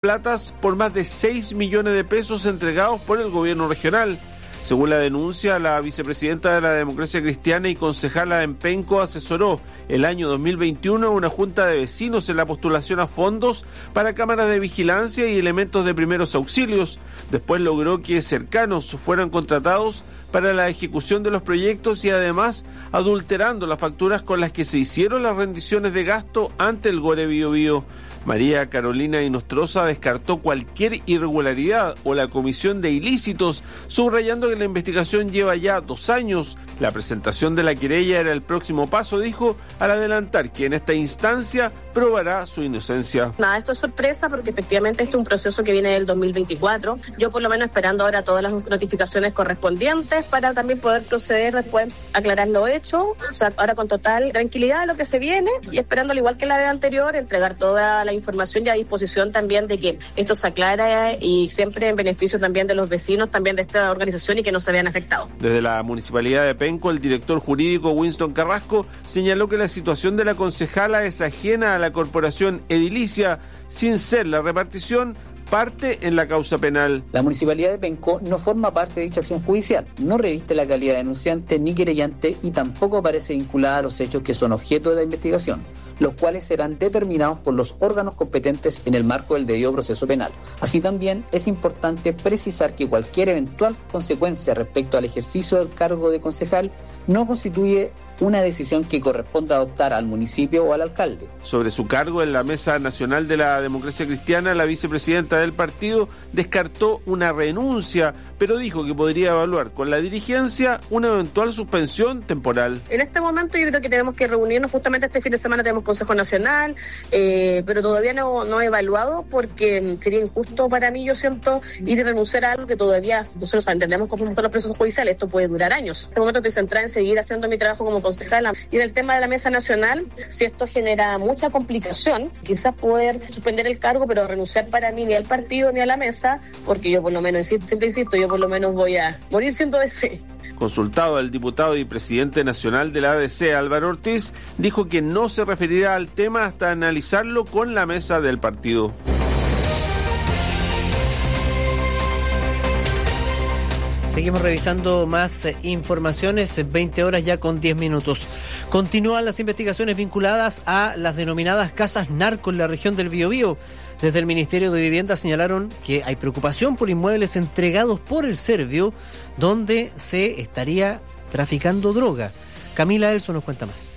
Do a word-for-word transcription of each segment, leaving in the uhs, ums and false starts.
platas por más de seis millones de pesos entregados por el gobierno regional. Según la denuncia, la vicepresidenta de la Democracia Cristiana y concejala en Penco asesoró el año dos mil veintiuno a una junta de vecinos en la postulación a fondos para cámaras de vigilancia y elementos de primeros auxilios. Después logró que cercanos fueran contratados para la ejecución de los proyectos y además adulterando las facturas con las que se hicieron las rendiciones de gasto ante el Gore Bío Bío. María Carolina Inostroza descartó cualquier irregularidad o la comisión de ilícitos, subrayando que la investigación lleva ya dos años. La presentación de la querella era el próximo paso, dijo, al adelantar que en esta instancia probará su inocencia. Nada, esto es sorpresa porque efectivamente este es un proceso que viene del dos mil veinticuatro. Yo por lo menos esperando ahora todas las notificaciones correspondientes para también poder proceder después a aclarar lo hecho. O sea, ahora con total tranquilidad de lo que se viene y esperando, al igual que la vez anterior, entregar toda la información y a disposición también de que esto se aclare y siempre en beneficio también de los vecinos también de esta organización y que no se vean afectados. Desde la Municipalidad de Penco, el director jurídico Winston Carrasco señaló que la situación de la concejala es ajena a la corporación edilicia, sin ser la repartición parte en la causa penal. La Municipalidad de Penco no forma parte de dicha acción judicial, no reviste la calidad de denunciante ni querellante y tampoco aparece vinculada a los hechos que son objeto de la investigación, los cuales serán determinados por los órganos competentes en el marco del debido proceso penal. Así también es importante precisar que cualquier eventual consecuencia respecto al ejercicio del cargo de concejal no constituye una decisión que corresponda adoptar al municipio o al alcalde. Sobre su cargo en la Mesa Nacional de la Democracia Cristiana, la vicepresidenta del partido descartó una renuncia, pero dijo que podría evaluar con la dirigencia una eventual suspensión temporal. En este momento yo creo que tenemos que reunirnos, justamente este fin de semana tenemos Consejo Nacional, eh, pero todavía no, no he evaluado porque sería injusto para mí, yo siento, ir a renunciar a algo que todavía nosotros entendemos cómo son los procesos judiciales, esto puede durar años. En este momento estoy centrada en seguir haciendo mi trabajo como concejala. Y en el tema de la Mesa Nacional, si esto genera mucha complicación, quizás poder suspender el cargo, pero renunciar para mí ni al partido ni a la mesa, porque yo por lo menos, siempre insisto, yo por lo menos voy a morir siendo de fe. Consultado, el diputado y presidente nacional de la A D C, Álvaro Ortiz, dijo que no se referirá al tema hasta analizarlo con la mesa del partido. Seguimos revisando más eh, informaciones, veinte horas ya con diez minutos. Continúan las investigaciones vinculadas a las denominadas casas narco en la región del Biobío. Desde el Ministerio de Vivienda señalaron que hay preocupación por inmuebles entregados por el Servio, donde se estaría traficando droga. Camila Elso nos cuenta más.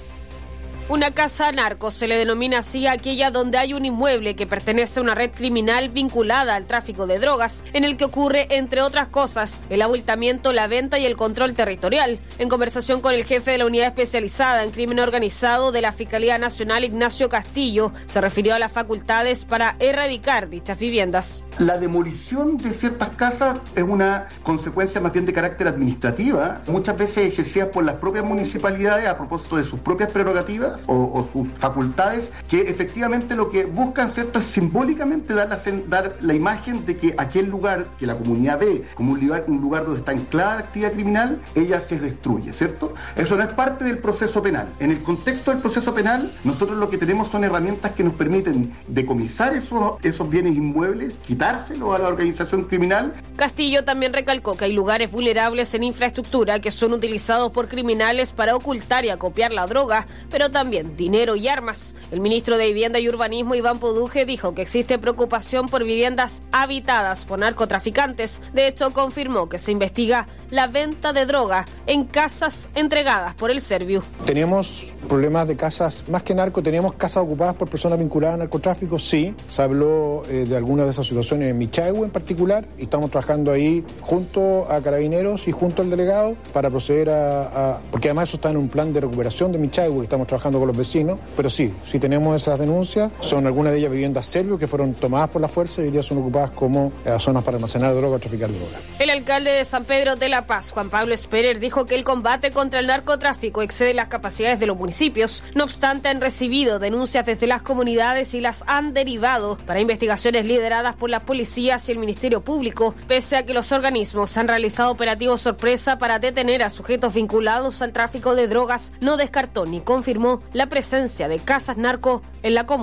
Una casa narco se le denomina así a aquella donde hay un inmueble que pertenece a una red criminal vinculada al tráfico de drogas, en el que ocurre, entre otras cosas, el abultamiento, la venta y el control territorial. En conversación con el jefe de la unidad especializada en crimen organizado de la Fiscalía Nacional, Ignacio Castillo, se refirió a las facultades para erradicar dichas viviendas. La demolición de ciertas casas es una consecuencia más bien de carácter administrativa, muchas veces ejercidas por las propias municipalidades a propósito de sus propias prerrogativas O, o sus facultades, que efectivamente lo que buscan, ¿cierto?, es simbólicamente dar la, dar la imagen de que aquel lugar que la comunidad ve como un lugar, un lugar donde está anclada la actividad criminal, ella se destruye, ¿cierto? Eso no es parte del proceso penal. En el contexto del proceso penal, nosotros lo que tenemos son herramientas que nos permiten decomisar esos, esos bienes inmuebles, quitárselos a la organización criminal. Castillo también recalcó que hay lugares vulnerables en infraestructura que son utilizados por criminales para ocultar y acopiar la droga, pero también También dinero y armas. El ministro de Vivienda y Urbanismo, Iván Poduje, dijo que existe preocupación por viviendas habitadas por narcotraficantes. De hecho, confirmó que se investiga la venta de droga en casas entregadas por el Servio. Tenemos problemas de casas, más que narco, tenemos casas ocupadas por personas vinculadas al narcotráfico, sí. Se habló eh, de algunas de esas situaciones en Michahue en particular, y estamos trabajando ahí junto a Carabineros y junto al delegado para proceder a, a porque además eso está en un plan de recuperación de Michahue que estamos trabajando con los vecinos, pero sí, sí tenemos esas denuncias. Son algunas de ellas viviendas serbios que fueron tomadas por la fuerza y hoy día son ocupadas como eh, zonas para almacenar droga o traficar droga. El alcalde de San Pedro de la Paz, Juan Pablo Esperer, dijo que el combate contra el narcotráfico excede las capacidades de los municipios. No obstante, han recibido denuncias desde las comunidades y las han derivado para investigaciones lideradas por las policías y el Ministerio Público, pese a que los organismos han realizado operativos sorpresa para detener a sujetos vinculados al tráfico de drogas. No descartó ni confirmó la presencia de casas narco en la comuna.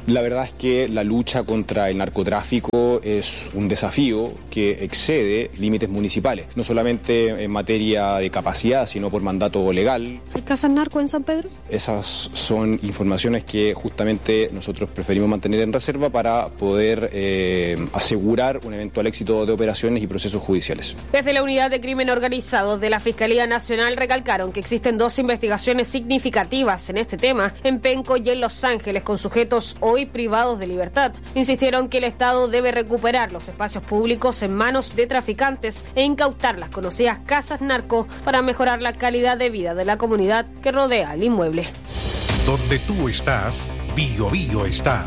La verdad es que la lucha contra el narcotráfico es un desafío que excede límites municipales, no solamente en materia de capacidad, sino por mandato legal. ¿Hay casas narco en San Pedro? Esas son informaciones que justamente nosotros preferimos mantener en reserva para poder eh, asegurar un eventual éxito de operaciones y procesos judiciales. Desde la Unidad de Crimen Organizado de la Fiscalía Nacional recalcaron que existen dos investigaciones significativas en este tema, en Penco y en Los Ángeles, con sujetos hoy privados de libertad. Insistieron que el Estado debe recuperar los espacios públicos en manos de traficantes e incautar las conocidas casas narco para mejorar la calidad de vida de la comunidad que rodea el inmueble. Donde tú estás, Bio Bio está.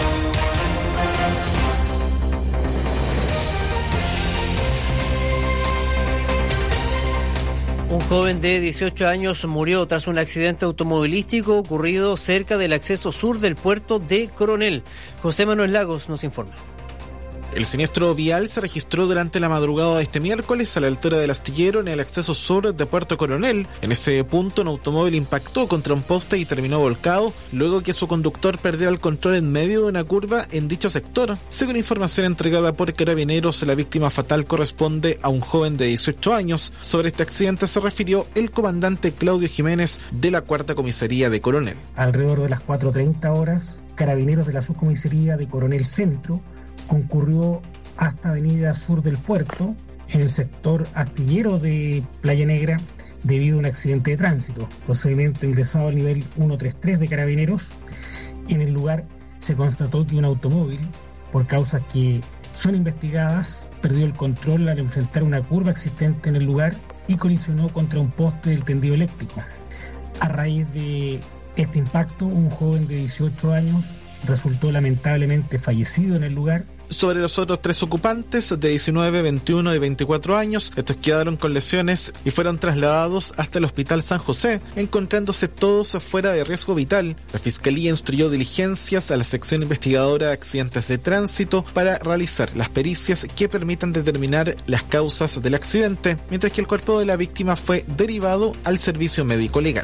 Un joven de dieciocho años murió tras un accidente automovilístico ocurrido cerca del acceso sur del puerto de Coronel. José Manuel Lagos nos informa. El siniestro vial se registró durante la madrugada de este miércoles a la altura del astillero en el acceso sur de Puerto Coronel. En ese punto, un automóvil impactó contra un poste y terminó volcado, luego que su conductor perdiera el control en medio de una curva en dicho sector. Según información entregada por Carabineros, la víctima fatal corresponde a un joven de dieciocho años. Sobre este accidente se refirió el comandante Claudio Jiménez de la Cuarta Comisaría de Coronel. Alrededor de las cuatro treinta horas, Carabineros de la Subcomisaría de Coronel Centro concurrió hasta Avenida Sur del Puerto, en el sector astillero de Playa Negra, debido a un accidente de tránsito. Procedimiento ingresado al nivel ciento treinta y tres de Carabineros. En el lugar se constató que un automóvil, por causas que son investigadas, perdió el control al enfrentar una curva existente en el lugar y colisionó contra un poste del tendido eléctrico. A raíz de este impacto, un joven de dieciocho años resultó lamentablemente fallecido en el lugar. Sobre los otros tres ocupantes de diecinueve, veintiuno y veinticuatro años, estos quedaron con lesiones y fueron trasladados hasta el Hospital San José, encontrándose todos fuera de riesgo vital. La Fiscalía instruyó diligencias a la sección investigadora de accidentes de tránsito para realizar las pericias que permitan determinar las causas del accidente, mientras que el cuerpo de la víctima fue derivado al servicio médico legal.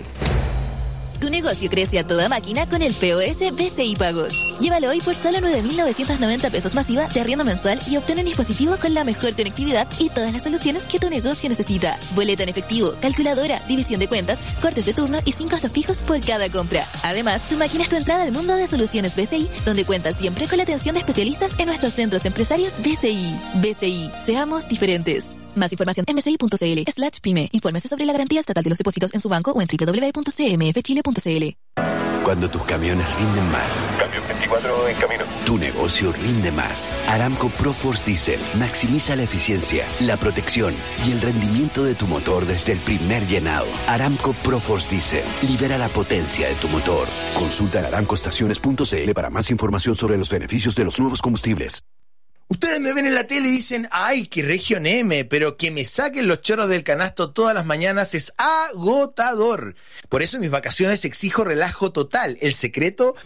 Tu negocio crece a toda máquina con el P O S B C I Pagos. Llévalo hoy por solo nueve mil novecientos noventa pesos masiva de arriendo mensual y obtén un dispositivo con la mejor conectividad y todas las soluciones que tu negocio necesita. Boleta en efectivo, calculadora, división de cuentas, cortes de turno y sin costos fijos por cada compra. Además, tu máquina es tu entrada al mundo de soluciones B C I, donde cuentas siempre con la atención de especialistas en nuestros centros empresarios B C I. B C I, seamos diferentes. Más información en bci.cl slash pyme. Infórmese sobre la garantía estatal de los depósitos en su banco o en doble u doble u doble u punto c m f chile punto c l. Cuando tus camiones rinden más. Camión veinticuatro en camino. Tu negocio rinde más. Aramco ProForce Diesel maximiza la eficiencia, la protección y el rendimiento de tu motor desde el primer llenado. Aramco ProForce Diesel libera la potencia de tu motor. Consulta en aramco estaciones punto c l para más información sobre los beneficios de los nuevos combustibles. Ustedes me ven en la tele y dicen, ay, qué región M, pero que me saquen los chorros del canasto todas las mañanas es agotador. Por eso en mis vacaciones exijo relajo total. El secreto,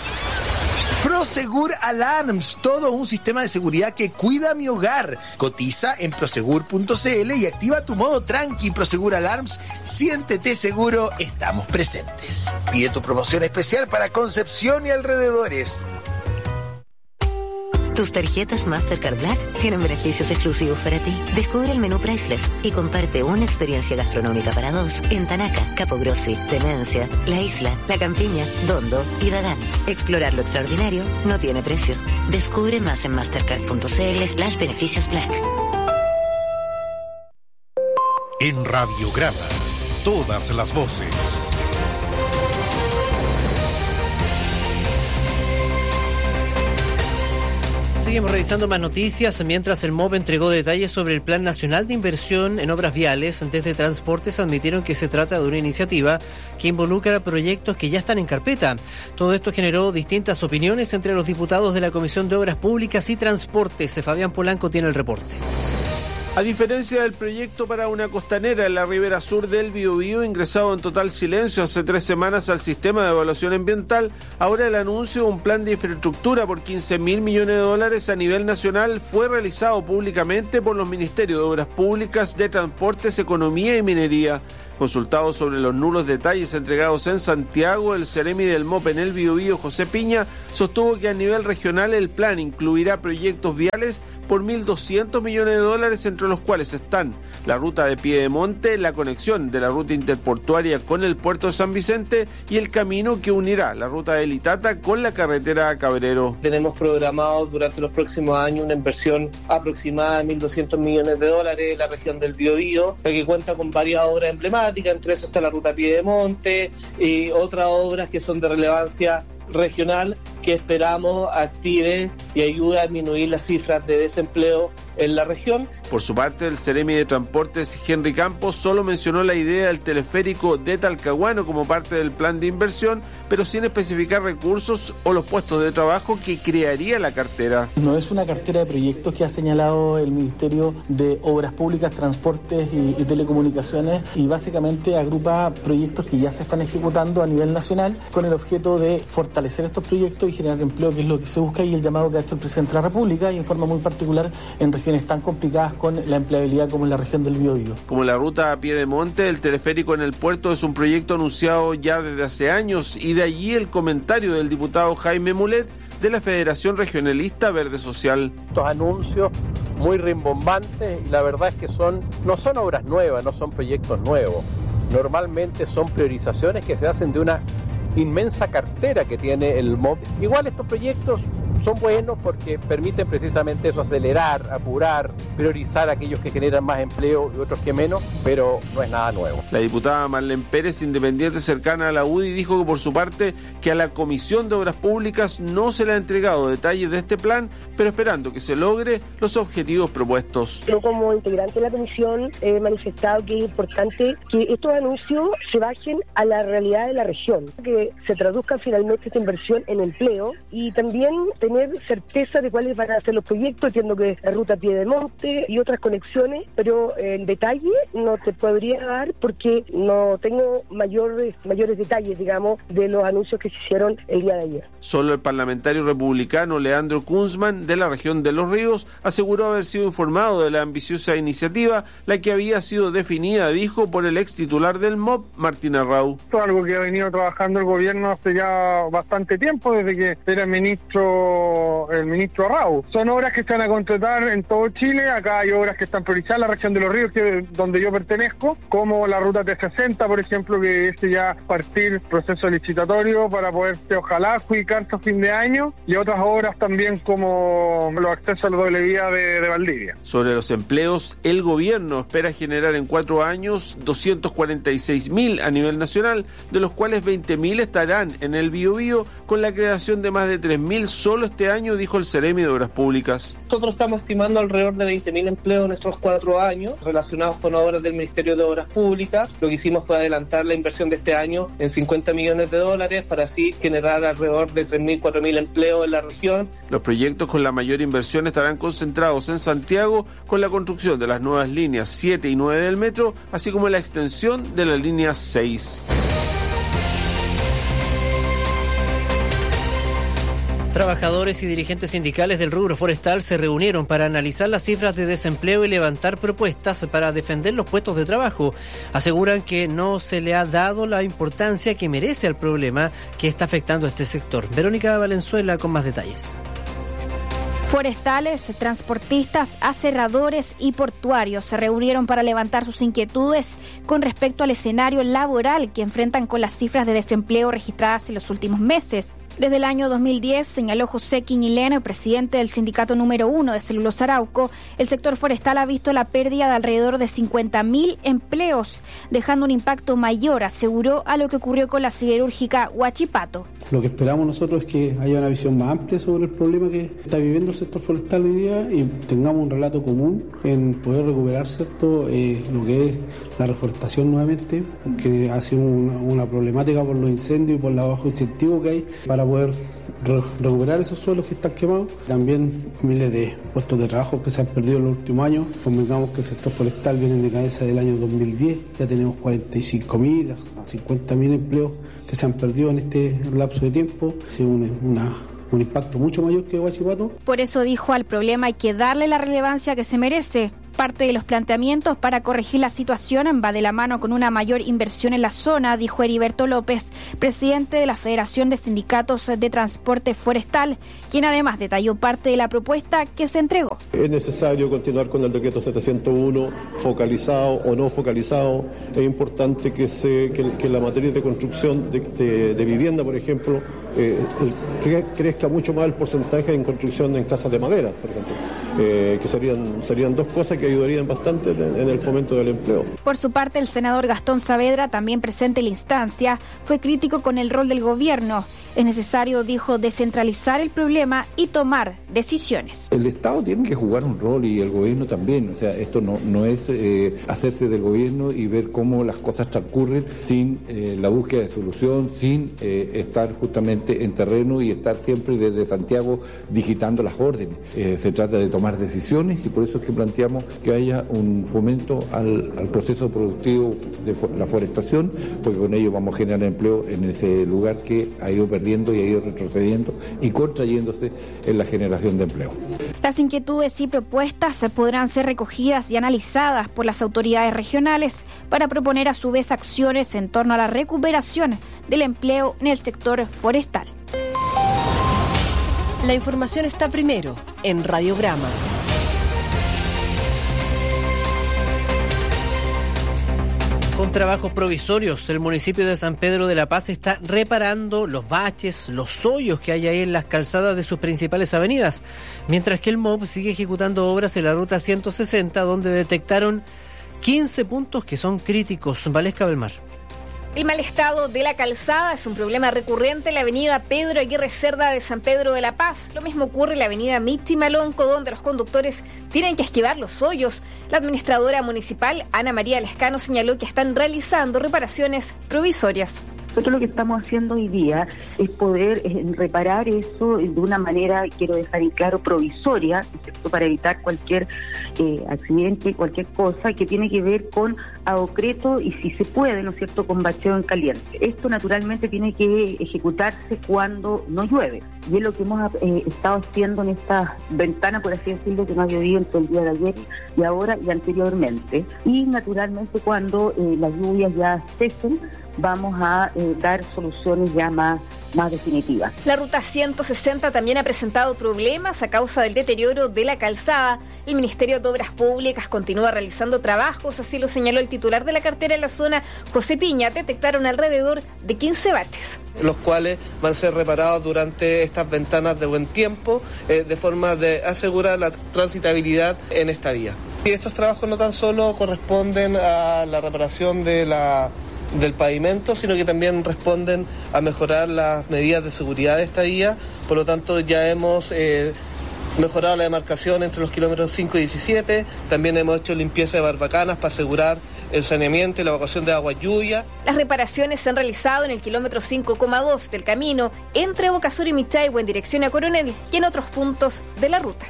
Prosegur Alarms, todo un sistema de seguridad que cuida mi hogar. Cotiza en prosegur punto c l y activa tu modo tranqui. Prosegur Alarms, siéntete seguro, estamos presentes. Pide tu promoción especial para Concepción y alrededores. Tus tarjetas Mastercard Black tienen beneficios exclusivos para ti. Descubre el menú Priceless y comparte una experiencia gastronómica para dos en Tanaca, Capogrossi, Tenencia, La Isla, La Campiña, Dondo y Dagán. Explorar lo extraordinario no tiene precio. Descubre más en mastercard.cl slash beneficios Black. En Radiograma, todas las voces. Seguimos revisando más noticias mientras el M O V entregó detalles sobre el Plan Nacional de Inversión en Obras Viales. Desde Transportes admitieron que se trata de una iniciativa que involucra proyectos que ya están en carpeta. Todo esto generó distintas opiniones entre los diputados de la Comisión de Obras Públicas y Transportes. Fabián Polanco tiene el reporte. A diferencia del proyecto para una costanera en la ribera sur del Biobío, ingresado en total silencio hace tres semanas al sistema de evaluación ambiental, ahora el anuncio de un plan de infraestructura por quince mil millones de dólares a nivel nacional fue realizado públicamente por los Ministerios de Obras Públicas, de Transportes, Economía y Minería. Consultado sobre los nulos detalles entregados en Santiago, el Ceremi del M O P en el Biobío, José Piña, sostuvo que a nivel regional el plan incluirá proyectos viales por mil doscientos millones de dólares, entre los cuales están la ruta de Piedemonte, la conexión de la ruta interportuaria con el puerto de San Vicente y el camino que unirá la ruta de Litata con la carretera a Cabrero. Tenemos programado durante los próximos años una inversión aproximada de mil doscientos millones de dólares en la región del Biobío, que cuenta con varias obras emblemáticas, entre eso está la ruta Piedemonte y otras obras que son de relevancia regional que esperamos active y ayude a disminuir las cifras de desempleo en la región. Por su parte, el Seremi de Transportes, Henry Campos, solo mencionó la idea del teleférico de Talcahuano como parte del plan de inversión, pero sin especificar recursos o los puestos de trabajo que crearía la cartera. No es una cartera de proyectos que ha señalado el Ministerio de Obras Públicas, Transportes y, y Telecomunicaciones, y básicamente agrupa proyectos que ya se están ejecutando a nivel nacional con el objeto de fortalecer estos proyectos y generar empleo, que es lo que se busca, y el llamado que ha hecho el presidente de la República, y en forma muy particular en regiones tan complicadas con la empleabilidad como en la región del Biobío. Como la ruta a Piedemonte, el teleférico en el puerto es un proyecto anunciado ya desde hace años, y de allí el comentario del diputado Jaime Mulet de la Federación Regionalista Verde Social. Estos anuncios muy rimbombantes, la verdad es que son no son obras nuevas, no son proyectos nuevos. Normalmente son priorizaciones que se hacen de una inmensa cartera que tiene el M O B. Igual estos proyectos son buenos porque permiten precisamente eso, acelerar, apurar, priorizar a aquellos que generan más empleo y otros que menos, pero no es nada nuevo. La diputada Marlene Pérez, independiente cercana a la U D I, dijo que por su parte que a la Comisión de Obras Públicas no se le ha entregado detalles de este plan, pero esperando que se logre los objetivos propuestos. Yo como integrante de la comisión he manifestado que es importante que estos anuncios se bajen a la realidad de la región, que se traduzca finalmente esta inversión en empleo y también tener certeza de cuáles van a ser los proyectos. Entiendo que la ruta Piedemonte y otras conexiones, pero en detalle no te podría dar porque no tengo mayores mayores detalles, digamos, de los anuncios que se hicieron el día de ayer. Solo el parlamentario republicano Leandro Kunzman, de la región de Los Ríos, aseguró haber sido informado de la ambiciosa iniciativa, la que había sido definida, dijo, por el ex titular del M O B, Martín Arrau. Esto es algo que ha venido trabajando el gobierno hace ya bastante tiempo, desde que era ministro el ministro Arrau. Son obras que se van a contratar en todo Chile. Acá hay obras que están priorizadas en la región de Los Ríos, que es donde yo pertenezco, como la ruta T sesenta, por ejemplo, que este ya partir proceso licitatorio para poderse ojalá adjudicarse a fin de año, y otras obras también como los accesos a la doble vía de, de Valdivia. Sobre los empleos, el gobierno espera generar en cuatro años doscientos cuarenta y seis mil a nivel nacional, de los cuales veinte mil estarán en el Biobío, con la creación de más de tres mil solo este año, dijo el Seremi de Obras Públicas. Nosotros estamos estimando alrededor de veinte mil empleos en estos cuatro años relacionados con obras del Ministerio de Obras Públicas. Lo que hicimos fue adelantar la inversión de este año en cincuenta millones de dólares para así generar alrededor de tres mil, cuatro mil empleos en la región. Los proyectos con la mayor inversión estarán concentrados en Santiago, con la construcción de las nuevas líneas siete y nueve del metro, así como la extensión de la línea seis. Trabajadores y dirigentes sindicales del rubro forestal se reunieron para analizar las cifras de desempleo y levantar propuestas para defender los puestos de trabajo. Aseguran que no se le ha dado la importancia que merece al problema que está afectando a este sector. Verónica Valenzuela con más detalles. Forestales, transportistas, aserradores y portuarios se reunieron para levantar sus inquietudes con respecto al escenario laboral que enfrentan con las cifras de desempleo registradas en los últimos meses. Desde el año dos mil diez, señaló José Quiñileno, presidente del sindicato número uno de Celulosa Arauco, el sector forestal ha visto la pérdida de alrededor de cincuenta mil empleos, dejando un impacto mayor, aseguró, a lo que ocurrió con la siderúrgica Huachipato. Lo que esperamos nosotros es que haya una visión más amplia sobre el problema que está viviendo el sector forestal hoy día y tengamos un relato común en poder recuperar, ¿cierto?, eh, lo que es la reforestación nuevamente, que ha sido una, una problemática por los incendios y por el bajo incentivo que hay para poder re- recuperar esos suelos que están quemados. También miles de puestos de trabajo que se han perdido en los últimos años. Convengamos que el sector forestal viene en decadencia del año dos mil diez, ya tenemos cuarenta y cinco mil a cincuenta mil empleos que se han perdido en este lapso de tiempo. Ha sido una, una un impacto mucho mayor que Huachipato. Por eso dijo, al problema hay que darle la relevancia que se merece. Parte de los planteamientos para corregir la situación va de la mano con una mayor inversión en la zona, dijo Heriberto López, presidente de la Federación de Sindicatos de Transporte Forestal, quien además detalló parte de la propuesta que se entregó. Es necesario continuar con el decreto setecientos uno, focalizado o no focalizado. Es importante que, se, que, que la materia de construcción de, de, de vivienda, por ejemplo, eh, el, cre, crezca mucho más el porcentaje en construcción en casas de madera, por ejemplo, eh, que serían, serían dos cosas que ayudarían bastante en el fomento del empleo. Por su parte, el senador Gastón Saavedra, también presente en la instancia, fue crítico con el rol del gobierno. Es necesario, dijo, descentralizar el problema y tomar decisiones. El Estado tiene que jugar un rol y el gobierno también. O sea, esto no, no es eh, hacerse del gobierno y ver cómo las cosas transcurren sin eh, la búsqueda de solución, sin eh, estar justamente en terreno y estar siempre desde Santiago digitando las órdenes. Eh, se trata de tomar decisiones y por eso es que planteamos que haya un fomento al, al proceso productivo de fo- la forestación, porque con ello vamos a generar empleo en ese lugar que ha ido perdiendo y ha ido retrocediendo y contrayéndose en la generación de empleo. Las inquietudes y propuestas se podrán ser recogidas y analizadas por las autoridades regionales para proponer a su vez acciones en torno a la recuperación del empleo en el sector forestal. La información está primero en Radiograma. Con trabajos provisorios, el municipio de San Pedro de la Paz está reparando los baches, los hoyos que hay ahí en las calzadas de sus principales avenidas, mientras que el M O B sigue ejecutando obras en la ruta ciento sesenta, donde detectaron quince puntos que son críticos. Valesca Belmar. El mal estado de la calzada es un problema recurrente en la avenida Pedro Aguirre Cerda de San Pedro de la Paz. Lo mismo ocurre en la avenida Michi Malonco, donde los conductores tienen que esquivar los hoyos. La administradora municipal, Ana María Lescano, señaló que están realizando reparaciones provisorias. Nosotros lo que estamos haciendo hoy día es poder eh, reparar eso de una manera, quiero dejar en claro, provisoria, ¿cierto?, para evitar cualquier eh, accidente, cualquier cosa que tiene que ver con aocreto y, si se puede, ¿no es cierto?, con bacheo en caliente. Esto naturalmente tiene que ejecutarse cuando no llueve. Y es lo que hemos eh, estado haciendo en esta ventana, por así decirlo, que no ha llovido entre el día de ayer y ahora y anteriormente. Y naturalmente cuando eh, las lluvias ya cesen, vamos a eh, dar soluciones ya más, más definitivas. La ruta ciento sesenta también ha presentado problemas a causa del deterioro de la calzada. El Ministerio de Obras Públicas continúa realizando trabajos, así lo señaló el titular de la cartera en la zona, José Piña. Detectaron alrededor de quince baches, los cuales van a ser reparados durante estas ventanas de buen tiempo, eh, de forma de asegurar la transitabilidad en esta vía. Y estos trabajos no tan solo corresponden a la reparación de la del pavimento, sino que también responden a mejorar las medidas de seguridad de esta vía. Por lo tanto, ya hemos eh, mejorado la demarcación entre los kilómetros cinco y diecisiete, también hemos hecho limpieza de barbacanas para asegurar el saneamiento y la evacuación de agua lluvia. Las reparaciones se han realizado en el kilómetro cinco coma dos del camino entre Boca Sur y Michaigue en dirección a Coronel y en otros puntos de la ruta.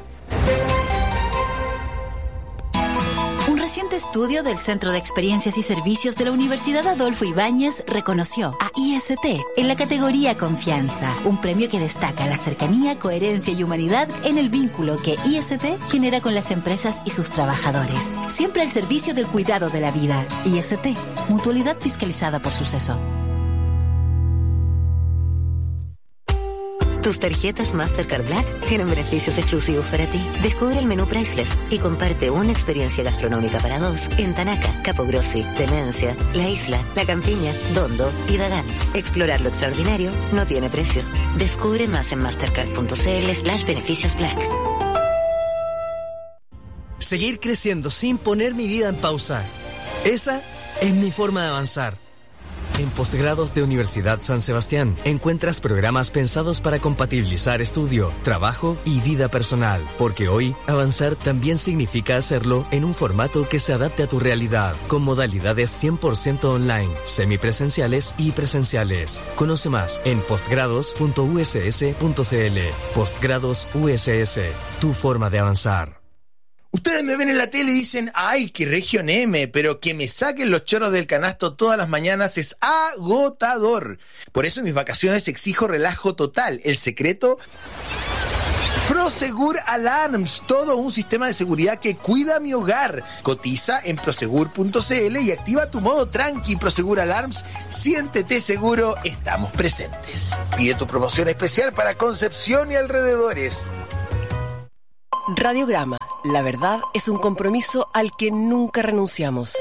Un reciente estudio del Centro de Experiencias y Servicios de la Universidad Adolfo Ibáñez reconoció a I S T en la categoría Confianza, un premio que destaca la cercanía, coherencia y humanidad en el vínculo que I S T genera con las empresas y sus trabajadores. Siempre al servicio del cuidado de la vida. I S T, mutualidad fiscalizada por Suceso. Tus tarjetas Mastercard Black tienen beneficios exclusivos para ti. Descubre el menú Priceless y comparte una experiencia gastronómica para dos en Tanaca, Capo Grossi, Temencia, La Isla, La Campiña, Dondo y Dagán. Explorar lo extraordinario no tiene precio. Descubre más en mastercard.cl slash beneficios black. Seguir creciendo sin poner mi vida en pausa. Esa es mi forma de avanzar. En Postgrados de Universidad San Sebastián encuentras programas pensados para compatibilizar estudio, trabajo y vida personal, porque hoy avanzar también significa hacerlo en un formato que se adapte a tu realidad, con modalidades cien por ciento online, semipresenciales y presenciales. Conoce más en postgrados punto u s s punto c l. Postgrados U S S, tu forma de avanzar. Ustedes me ven en la tele y dicen, ay, qué región M, pero que me saquen los chorros del canasto todas las mañanas es agotador. Por eso en mis vacaciones exijo relajo total. El secreto Prosegur Alarms, todo un sistema de seguridad que cuida mi hogar. Cotiza en prosegur punto cl y activa tu modo tranqui. Prosegur Alarms, siéntete seguro, estamos presentes. Pide tu promoción especial para Concepción y alrededores. Radiograma, la verdad es un compromiso al que nunca renunciamos.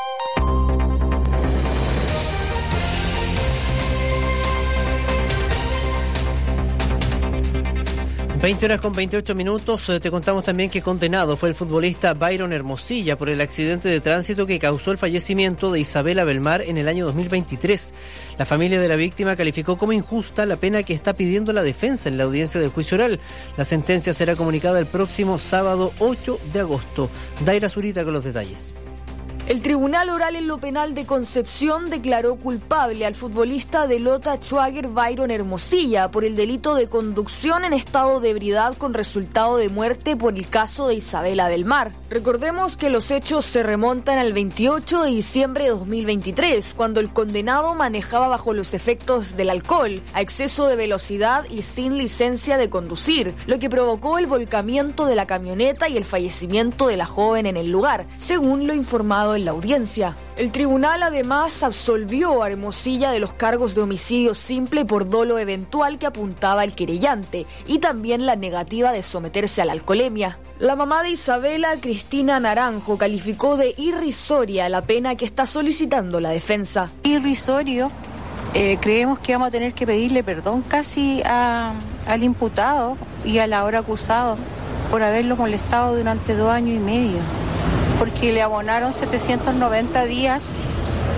veinte horas con veintiocho minutos. Te contamos también que condenado fue el futbolista Byron Hermosilla por el accidente de tránsito que causó el fallecimiento de Isabela Belmar en el año dos mil veintitrés. La familia de la víctima calificó como injusta la pena que está pidiendo la defensa en la audiencia del juicio oral. La sentencia será comunicada el próximo sábado ocho de agosto. Daira Zurita con los detalles. El Tribunal Oral en lo Penal de Concepción declaró culpable al futbolista de Lota Schwager Byron Hermosilla por el delito de conducción en estado de ebriedad con resultado de muerte por el caso de Isabela Belmar. Recordemos que los hechos se remontan al veintiocho de diciembre de dos mil veintitrés, cuando el condenado manejaba bajo los efectos del alcohol, a exceso de velocidad y sin licencia de conducir, lo que provocó el volcamiento de la camioneta y el fallecimiento de la joven en el lugar, según lo informado en la audiencia. El tribunal además absolvió a Hermosilla de los cargos de homicidio simple por dolo eventual que apuntaba el querellante y también la negativa de someterse a la alcoholemia. La mamá de Isabela, Cristina Naranjo, calificó de irrisoria la pena que está solicitando la defensa. Irrisorio. Eh, creemos que vamos a tener que pedirle perdón casi a, al imputado y al ahora acusado por haberlo molestado durante dos años y medio, porque le abonaron setecientos noventa días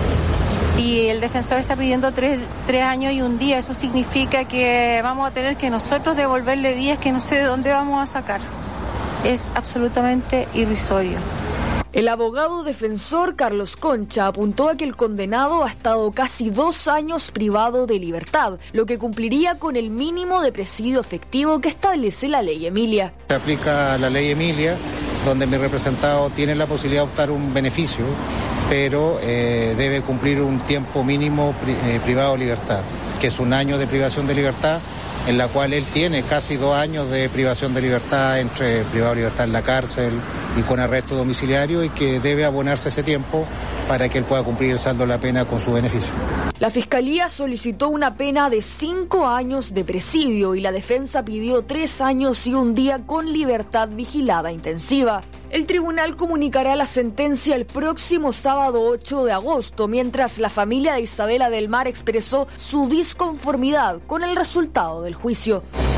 y el defensor está pidiendo tres, tres años y un día. Eso significa que vamos a tener que nosotros devolverle días que no sé de dónde vamos a sacar. Es absolutamente irrisorio. El abogado defensor Carlos Concha apuntó a que el condenado ha estado casi dos años privado de libertad, lo que cumpliría con el mínimo de presidio efectivo que establece la ley Emilia. Se aplica la ley Emilia, donde mi representado tiene la posibilidad de optar un beneficio, pero eh, debe cumplir un tiempo mínimo pri- eh, privado de libertad, que es un año de privación de libertad, en la cual él tiene casi dos años de privación de libertad, entre privado de libertad en la cárcel y con arresto domiciliario, y que debe abonarse ese tiempo para que él pueda cumplir el saldo de la pena con su beneficio. La Fiscalía solicitó una pena de cinco años de presidio y la defensa pidió tres años y un día con libertad vigilada intensiva. El tribunal comunicará la sentencia el próximo sábado ocho de agosto, mientras la familia de Isabela Belmar expresó su disconformidad con el resultado del juicio.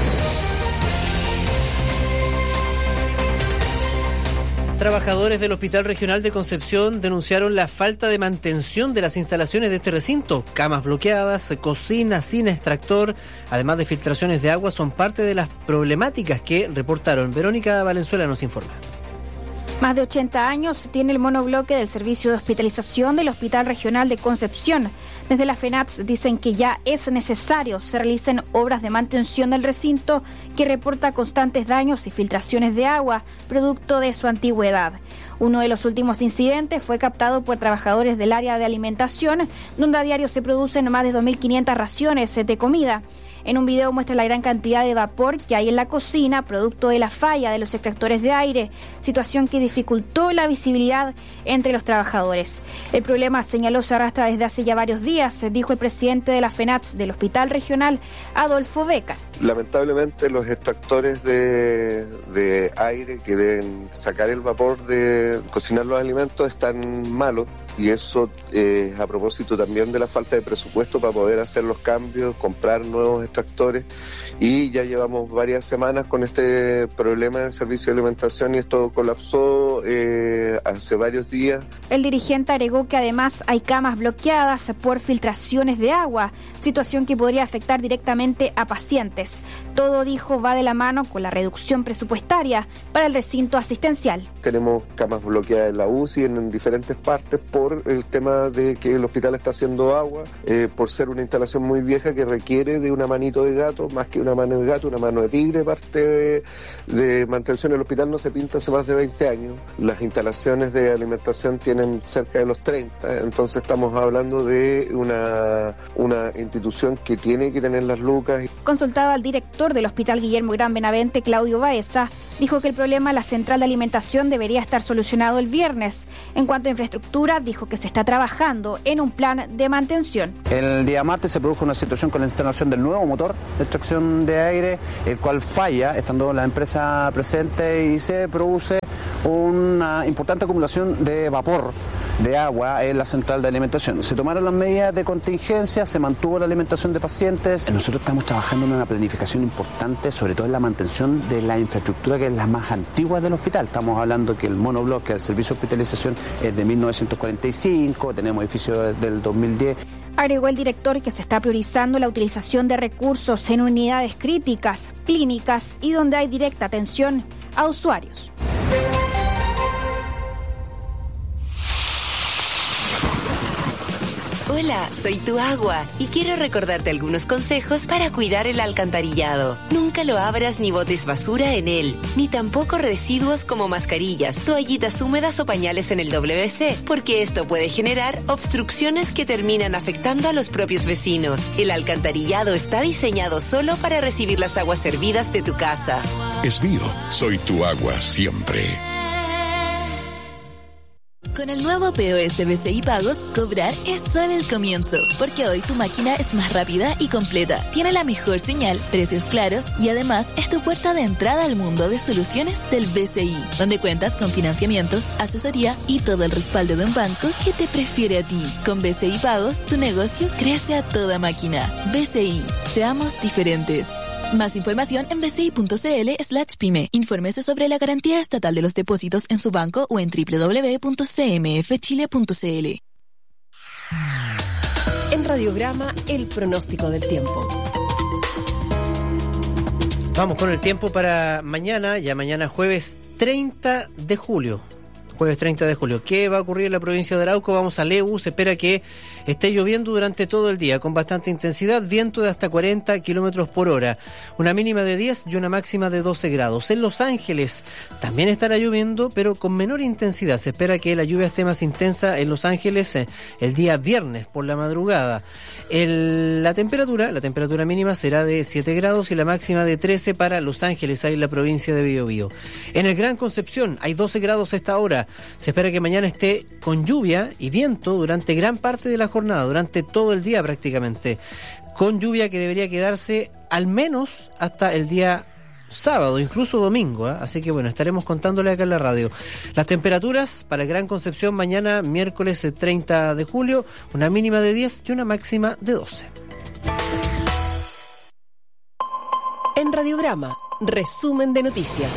Trabajadores del Hospital Regional de Concepción denunciaron la falta de mantención de las instalaciones de este recinto. Camas bloqueadas, cocina sin extractor, además de filtraciones de agua, son parte de las problemáticas que reportaron. Verónica Valenzuela nos informa. Más de ochenta años tiene el monobloque del servicio de hospitalización del Hospital Regional de Concepción. Desde la FENATS dicen que ya es necesario se realicen obras de mantención del recinto que reporta constantes daños y filtraciones de agua, producto de su antigüedad. Uno de los últimos incidentes fue captado por trabajadores del área de alimentación, donde a diario se producen más de dos mil quinientas raciones de comida. En un video muestra la gran cantidad de vapor que hay en la cocina, producto de la falla de los extractores de aire, situación que dificultó la visibilidad entre los trabajadores. El problema, señaló, se arrastra desde hace ya varios días, dijo el presidente de la FENATS del Hospital Regional, Adolfo Beca. Lamentablemente los extractores de, de aire que deben sacar el vapor de cocinar los alimentos están malos, y eso es eh, a propósito también de la falta de presupuesto para poder hacer los cambios, comprar nuevos extractores, y ya llevamos varias semanas con este problema en el servicio de alimentación y esto colapsó eh, hace varios días. El dirigente agregó que además hay camas bloqueadas por filtraciones de agua, situación que podría afectar directamente a pacientes. Todo, dijo, va de la mano con la reducción presupuestaria para el recinto asistencial. Tenemos camas bloqueadas en la U C I en, en diferentes partes por el tema de que el hospital está haciendo agua, eh, por ser una instalación muy vieja que requiere de una manito de gato, más que una mano de gato, una mano de tigre. Parte de, de mantención del hospital no se pinta hace más de veinte años. Las instalaciones de alimentación tienen cerca de los treinta, entonces estamos hablando de una, una institución que tiene que tener las lucas. Consultado actual director del Hospital Guillermo Gran Benavente, Claudio Baeza, dijo que el problema de la central de alimentación debería estar solucionado el viernes. En cuanto a infraestructura, dijo que se está trabajando en un plan de mantención. El día martes se produjo una situación con la instalación del nuevo motor de extracción de aire, el cual falla, estando la empresa presente, y se produce una importante acumulación de vapor de agua en la central de alimentación. Se tomaron las medidas de contingencia, se mantuvo la alimentación de pacientes. Nosotros estamos trabajando en una planificación importante, sobre todo en la mantención de la infraestructura que es la más antigua del hospital. Estamos hablando que el monobloque, el servicio de hospitalización, es de mil novecientos cuarenta y cinco, tenemos edificios del dos mil diez. Agregó el director que se está priorizando la utilización de recursos en unidades críticas, clínicas y donde hay directa atención a usuarios. Hola, soy tu agua y quiero recordarte algunos consejos para cuidar el alcantarillado. Nunca lo abras ni botes basura en él, ni tampoco residuos como mascarillas, toallitas húmedas o pañales en el W C, porque esto puede generar obstrucciones que terminan afectando a los propios vecinos. El alcantarillado está diseñado solo para recibir las aguas servidas de tu casa. Es mío, soy tu agua siempre. Con el nuevo P O S B C I Pagos, cobrar es solo el comienzo, porque hoy tu máquina es más rápida y completa, tiene la mejor señal, precios claros y además es tu puerta de entrada al mundo de soluciones del B C I, donde cuentas con financiamiento, asesoría y todo el respaldo de un banco que te prefiere a ti. Con B C I Pagos, tu negocio crece a toda máquina. B C I, seamos diferentes. Más información en bci.cl slash pyme. Infórmese sobre la garantía estatal de los depósitos en su banco o en doble u doble u doble u punto c m f chile punto c l. En Radiograma, el pronóstico del tiempo. Vamos con el tiempo para mañana, ya mañana jueves treinta de julio. Jueves treinta de julio. ¿Qué va a ocurrir en la provincia de Arauco? Vamos a Lebu. Se espera que esté lloviendo durante todo el día con bastante intensidad, viento de hasta cuarenta kilómetros por hora, una mínima de diez y una máxima de doce grados. En Los Ángeles también estará lloviendo, pero con menor intensidad. Se espera que la lluvia esté más intensa en Los Ángeles eh, el día viernes por la madrugada. El, la temperatura, la temperatura mínima será de siete grados y la máxima de trece para Los Ángeles, ahí en la provincia de Biobío. En el Gran Concepción hay doce grados a esta hora. Se espera que mañana esté con lluvia y viento durante gran parte de la jornada, durante todo el día prácticamente, con lluvia que debería quedarse al menos hasta el día sábado, incluso domingo, ¿eh? Así que bueno, estaremos contándole acá en la radio. Las temperaturas para el Gran Concepción mañana miércoles treinta de julio, una mínima de diez y una máxima de doce. En Radiograma, resumen de noticias.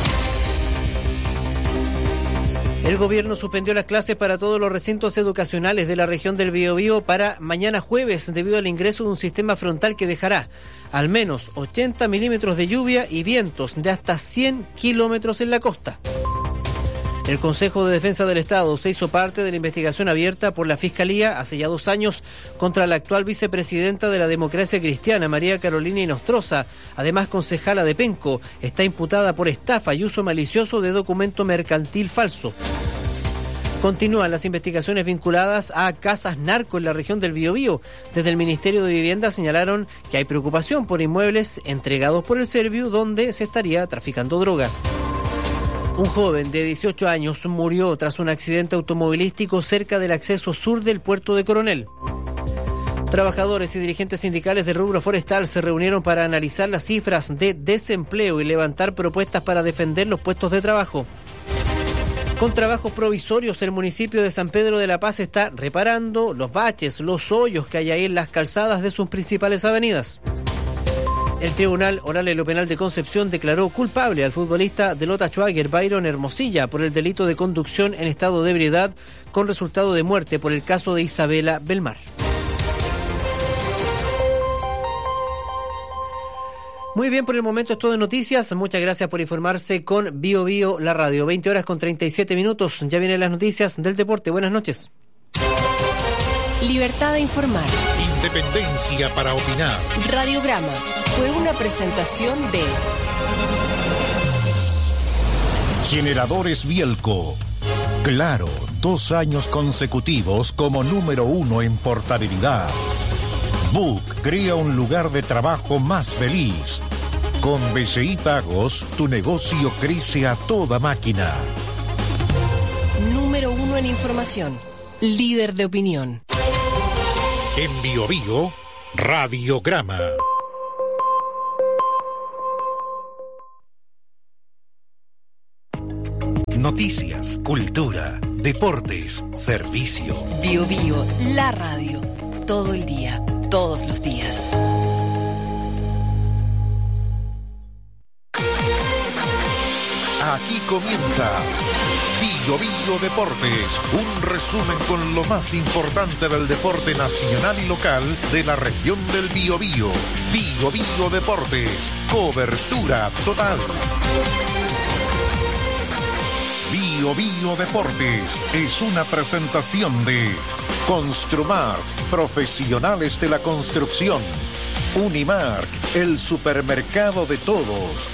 El gobierno suspendió las clases para todos los recintos educacionales de la región del Biobío para mañana jueves debido al ingreso de un sistema frontal que dejará al menos ochenta milímetros de lluvia y vientos de hasta cien kilómetros en la costa. El Consejo de Defensa del Estado se hizo parte de la investigación abierta por la Fiscalía hace ya dos años contra la actual vicepresidenta de la Democracia Cristiana, María Carolina Inostroza, además concejala de Penco. Está imputada por estafa y uso malicioso de documento mercantil falso. Continúan las investigaciones vinculadas a casas narco en la región del Biobío. Desde el Ministerio de Vivienda señalaron que hay preocupación por inmuebles entregados por el Serviu donde se estaría traficando droga. Un joven de dieciocho años murió tras un accidente automovilístico cerca del acceso sur del puerto de Coronel. Trabajadores y dirigentes sindicales del rubro forestal se reunieron para analizar las cifras de desempleo y levantar propuestas para defender los puestos de trabajo. Con trabajos provisorios, el municipio de San Pedro de la Paz está reparando los baches, los hoyos que hay ahí en las calzadas de sus principales avenidas. El Tribunal Oral en lo Penal de Concepción declaró culpable al futbolista de Lota Schwager, Byron Hermosilla, por el delito de conducción en estado de ebriedad con resultado de muerte por el caso de Isabela Belmar. Muy bien, por el momento es todo de noticias. Muchas gracias por informarse con Bio Bio, la radio. veinte horas con treinta y siete minutos. Ya vienen las noticias del deporte. Buenas noches. Libertad de informar. Independencia para opinar. Radiograma fue una presentación de Generadores Bielco. Claro, dos años consecutivos como número uno en portabilidad. Book. crea un lugar de trabajo más feliz. Con B C I Pagos, tu negocio crece a toda máquina. Número uno en información. Líder de opinión. En Bio Bio, Radiograma. Noticias, cultura, deportes, servicio. Bio Bio, la radio. Todo el día, todos los días. Aquí comienza Bio Bio Deportes, un resumen con lo más importante del deporte nacional y local de la región del Biobío. Bio Bio Deportes, cobertura total. Bio Bio Deportes es una presentación de Construmark, profesionales de la construcción. Unimark, el supermercado de todos.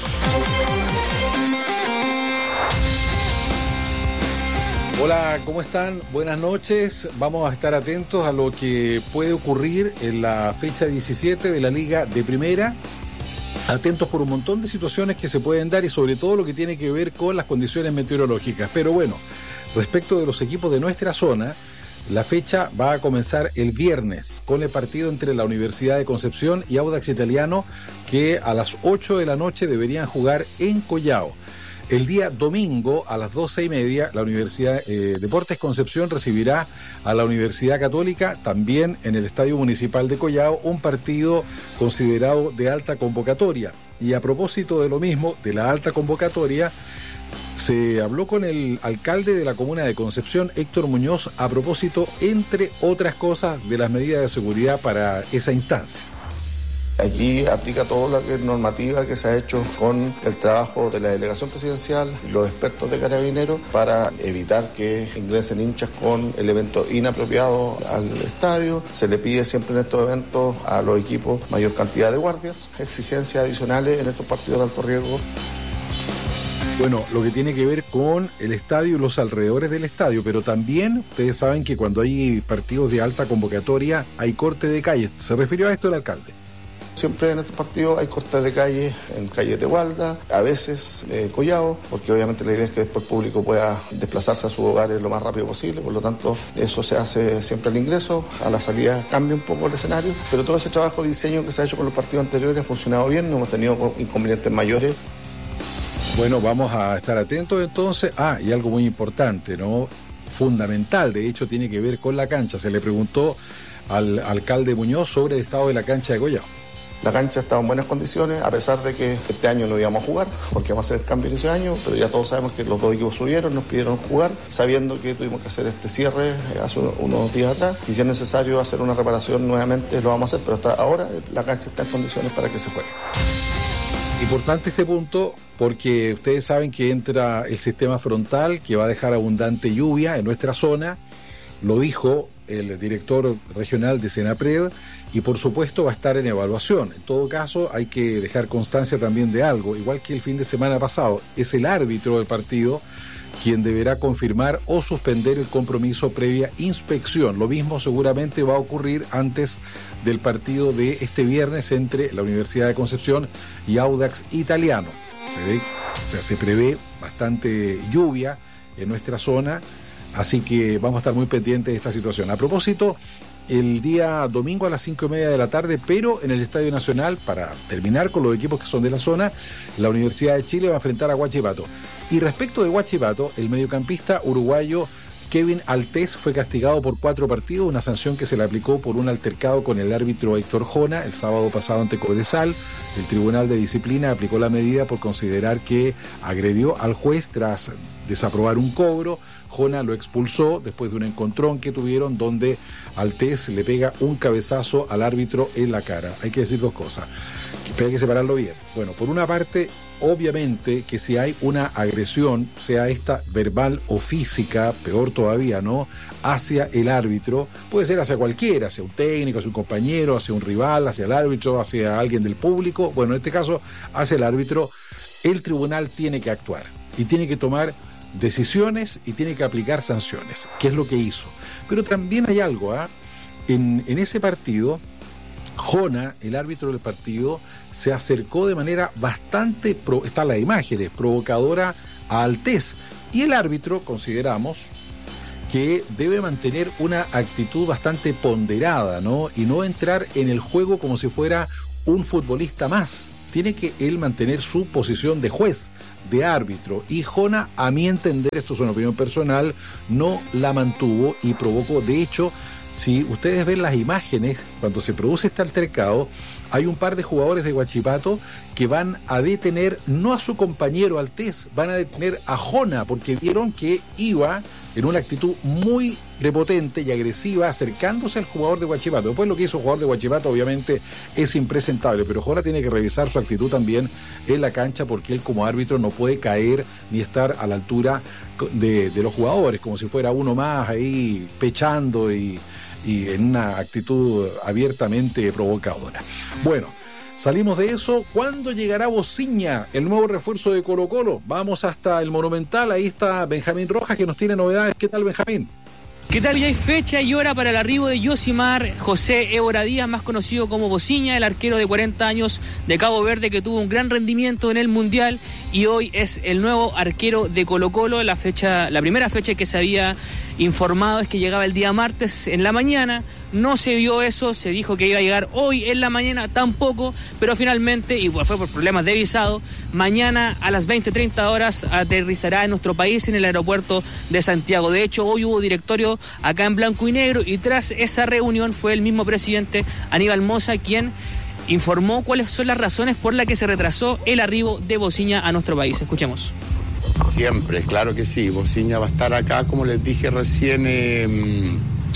Hola, ¿cómo están? Buenas noches. Vamos a estar atentos a lo que puede ocurrir en la fecha diecisiete de la Liga de Primera. Atentos por un montón de situaciones que se pueden dar y sobre todo lo que tiene que ver con las condiciones meteorológicas. Pero bueno, respecto de los equipos de nuestra zona, la fecha va a comenzar el viernes con el partido entre la Universidad de Concepción y Audax Italiano, que a las ocho de la noche deberían jugar en Collao. El día domingo a las doce y media la Universidad eh, Deportes Concepción recibirá a la Universidad Católica también en el Estadio Municipal de Collao, un partido considerado de alta convocatoria. Y a propósito de lo mismo, de la alta convocatoria, se habló con el alcalde de la comuna de Concepción, Héctor Muñoz, a propósito, entre otras cosas, de las medidas de seguridad para esa instancia. Aquí aplica toda la normativa que se ha hecho con el trabajo de la delegación presidencial, los expertos de Carabineros, para evitar que ingresen hinchas con elementos inapropiados al estadio. Se le pide siempre en estos eventos a los equipos mayor cantidad de guardias, exigencias adicionales en estos partidos de alto riesgo. Bueno, lo que tiene que ver con el estadio y los alrededores del estadio, pero también ustedes saben que cuando hay partidos de alta convocatoria hay corte de calles. ¿Se refirió a esto el alcalde? Siempre en estos partidos hay cortes de calle, en calle de Gualda, a veces eh, Collao, porque obviamente la idea es que después el público pueda desplazarse a sus hogares lo más rápido posible, por lo tanto eso se hace siempre al ingreso, a la salida cambia un poco el escenario, pero todo ese trabajo de diseño que se ha hecho con los partidos anteriores ha funcionado bien, no hemos tenido inconvenientes mayores. Bueno, vamos a estar atentos entonces. Ah, y algo muy importante, ¿no? Fundamental, de hecho tiene que ver con la cancha. Se le preguntó al alcalde Muñoz sobre el estado de la cancha de Collao. La cancha estaba en buenas condiciones, a pesar de que este año no íbamos a jugar, porque vamos a hacer el cambio ese año, pero ya todos sabemos que los dos equipos subieron, nos pidieron jugar, sabiendo que tuvimos que hacer este cierre hace unos días atrás, y si es necesario hacer una reparación nuevamente lo vamos a hacer, pero hasta ahora la cancha está en condiciones para que se juegue. Importante este punto porque ustedes saben que entra el sistema frontal que va a dejar abundante lluvia en nuestra zona, lo dijo el director regional de Senapred, y por supuesto va a estar en evaluación. En todo caso hay que dejar constancia también de algo, igual que el fin de semana pasado, es el árbitro del partido quien deberá confirmar o suspender el compromiso previa inspección. Lo mismo seguramente va a ocurrir antes del partido de este viernes entre la Universidad de Concepción y Audax Italiano. Se ve, o sea, se prevé bastante lluvia en nuestra zona, así que vamos a estar muy pendientes de esta situación. A propósito, el día domingo a las cinco y media de la tarde, pero en el Estadio Nacional, para terminar con los equipos que son de la zona, la Universidad de Chile va a enfrentar a Huachipato. Y respecto de Huachipato, el mediocampista uruguayo Kevin Altés fue castigado por cuatro partidos, una sanción que se le aplicó por un altercado con el árbitro Héctor Jona el sábado pasado ante Codesal. El Tribunal de Disciplina aplicó la medida por considerar que agredió al juez tras desaprobar un cobro. Jona lo expulsó después de un encontrón que tuvieron donde Altés le pega un cabezazo al árbitro en la cara. Hay que decir dos cosas, que hay que separarlo bien. Bueno, por una parte, obviamente que si hay una agresión, sea esta verbal o física, peor todavía, ¿no?, hacia el árbitro, puede ser hacia cualquiera, hacia un técnico, hacia un compañero, hacia un rival, hacia el árbitro, hacia alguien del público, bueno, en este caso, hacia el árbitro, el tribunal tiene que actuar y tiene que tomar decisiones y tiene que aplicar sanciones, que es lo que hizo. Pero también hay algo, ¿ah? En, en ese partido Jona, el árbitro del partido, se acercó de manera bastante, pro, están las imágenes, provocadora a Altés. Y el árbitro, consideramos, que debe mantener una actitud bastante ponderada, ¿no? Y no entrar en el juego como si fuera un futbolista más. Tiene que él mantener su posición de juez, de árbitro. Y Jona, a mi entender, esto es una opinión personal, no la mantuvo y provocó. De hecho, si ustedes ven las imágenes, cuando se produce este altercado, hay un par de jugadores de Huachipato que van a detener no a su compañero Altés, van a detener a Jona, porque vieron que iba en una actitud muy prepotente y agresiva, acercándose al jugador de Huachipato. Después lo que hizo el jugador de Huachipato obviamente es impresentable, pero Jona tiene que revisar su actitud también en la cancha, porque él como árbitro no puede caer ni estar a la altura de, de los jugadores, como si fuera uno más ahí pechando y, y en una actitud abiertamente provocadora. Bueno, salimos de eso. ¿Cuándo llegará Bociña, el nuevo refuerzo de Colo-Colo? Vamos hasta el Monumental, ahí está Benjamín Rojas que nos tiene novedades. ¿Qué tal, Benjamín? ¿Qué tal? Ya hay fecha y hora para el arribo de Yosimar José Évora Díaz, más conocido como Bociña, el arquero de cuarenta años de Cabo Verde que tuvo un gran rendimiento en el Mundial y hoy es el nuevo arquero de Colo-Colo. La fecha, la primera fecha que se había informado es que llegaba el día martes en la mañana. No se dio eso, se dijo que iba a llegar hoy en la mañana, tampoco, pero finalmente, igual fue por problemas de visado, mañana a las veinte treinta horas aterrizará en nuestro país en el aeropuerto de Santiago. De hecho, hoy hubo directorio acá en blanco y negro y tras esa reunión fue el mismo presidente Aníbal Mosa quien informó cuáles son las razones por las que se retrasó el arribo de Bociña a nuestro país. Escuchemos. Siempre, claro que sí, Bociña va a estar acá, como les dije recién, eh,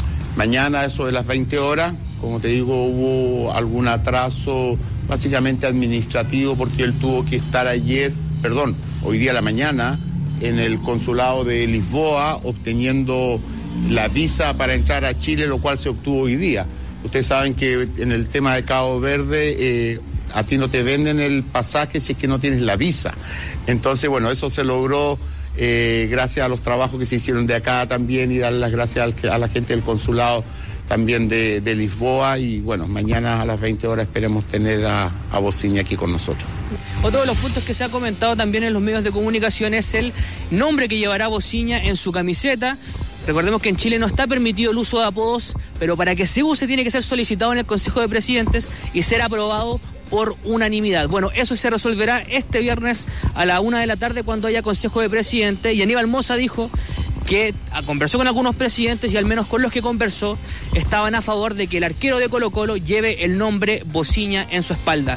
mañana eso de las veinte horas. Como te digo, hubo algún atraso básicamente administrativo porque él tuvo que estar ayer, perdón, hoy día a la mañana en el consulado de Lisboa obteniendo la visa para entrar a Chile, lo cual se obtuvo hoy día. Ustedes saben que en el tema de Cabo Verde eh, a ti no te venden el pasaje si es que no tienes la visa. Entonces, bueno, eso se logró eh, gracias a los trabajos que se hicieron de acá también y darle las gracias al, a la gente del consulado también de, de Lisboa y bueno, mañana a las veinte horas esperemos tener a, a Bociña aquí con nosotros. Otro de los puntos que se ha comentado también en los medios de comunicación es el nombre que llevará Bociña en su camiseta. Recordemos que en Chile no está permitido el uso de apodos, pero para que se use tiene que ser solicitado en el Consejo de Presidentes y ser aprobado por unanimidad. Bueno, eso se resolverá este viernes a la una de la tarde cuando haya Consejo de Presidentes y Aníbal Mosa dijo que conversó con algunos presidentes y al menos con los que conversó estaban a favor de que el arquero de Colo-Colo lleve el nombre Bociña en su espalda.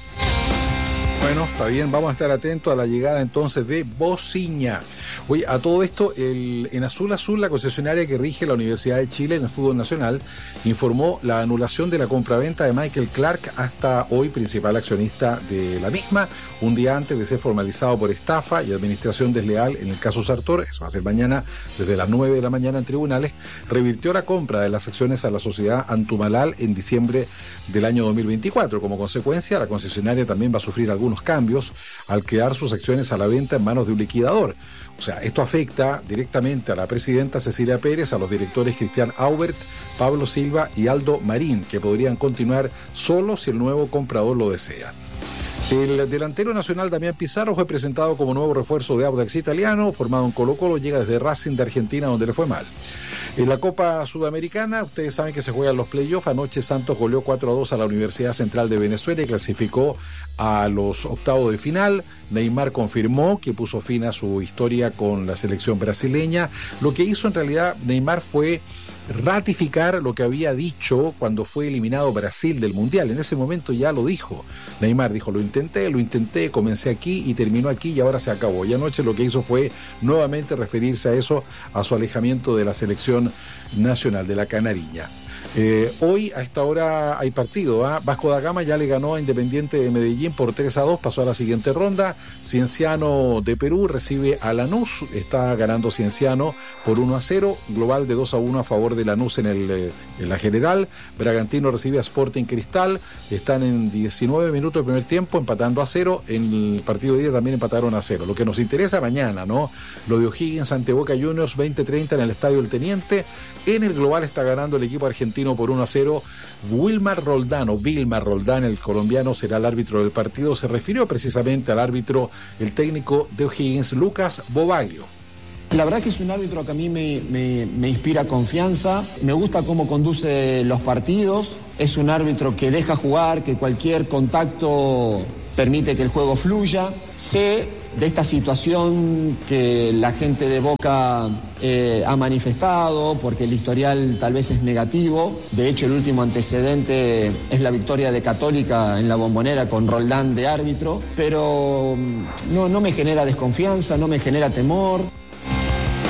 Bueno, está bien, vamos a estar atentos a la llegada entonces de Bociña. Oye, a todo esto, el, en Azul Azul, la concesionaria que rige la Universidad de Chile en el fútbol nacional, informó la anulación de la compraventa de Michael Clark, hasta hoy principal accionista de la misma, un día antes de ser formalizado por estafa y administración desleal en el caso Sartor. Eso va a ser mañana desde las nueve de la mañana en tribunales. Revirtió la compra de las acciones a la sociedad Antumalal en diciembre del año dos mil veinticuatro. Como consecuencia, la concesionaria también va a sufrir algunos cambios al quedar sus acciones a la venta en manos de un liquidador. O sea, esto afecta directamente a la presidenta Cecilia Pérez, a los directores Cristian Aubert, Pablo Silva y Aldo Marín, que podrían continuar solo si el nuevo comprador lo desea. El delantero nacional Damián Pizarro fue presentado como nuevo refuerzo de Audax Italiano, formado en Colo-Colo, llega desde Racing de Argentina, donde le fue mal. En la Copa Sudamericana, ustedes saben que se juegan los playoffs. Anoche Santos goleó cuatro a dos a la Universidad Central de Venezuela y clasificó a los octavos de final. Neymar confirmó que puso fin a su historia con la selección brasileña. Lo que hizo en realidad Neymar fue ratificar lo que había dicho cuando fue eliminado Brasil del Mundial. En ese momento ya lo dijo. Neymar dijo, lo intenté, lo intenté, comencé aquí y terminó aquí y ahora se acabó. Y anoche lo que hizo fue nuevamente referirse a eso, a su alejamiento de la selección nacional de la Canariña. Eh, hoy a esta hora hay partido, ¿eh? Vasco da Gama ya le ganó a Independiente de Medellín por tres a dos, pasó a la siguiente ronda. Cienciano de Perú recibe a Lanús, está ganando Cienciano por uno a cero, global de dos a uno a favor de Lanús en, el, eh, en la general. Bragantino recibe a Sporting Cristal, están en diecinueve minutos del primer tiempo empatando a cero, en el partido de día también empataron a cero. Lo que nos interesa mañana, ¿no? Lo de O'Higgins ante Boca Juniors, veinte treinta en el Estadio El Teniente. En el global está ganando el equipo argentino Argentino por uno a cero. Wilmar Roldán, o Vilmar Roldán, el colombiano, será el árbitro del partido. Se refirió precisamente al árbitro, el técnico de O'Higgins, Lucas Bobaglio. La verdad que es un árbitro que a mí me, me, me inspira confianza, me gusta cómo conduce los partidos, es un árbitro que deja jugar, que cualquier contacto permite que el juego fluya. Sé de esta situación que la gente de Boca eh, ha manifestado, porque el historial tal vez es negativo. De hecho, el último antecedente es la victoria de Católica en la Bombonera con Roldán de árbitro, pero no, no me genera desconfianza, no me genera temor.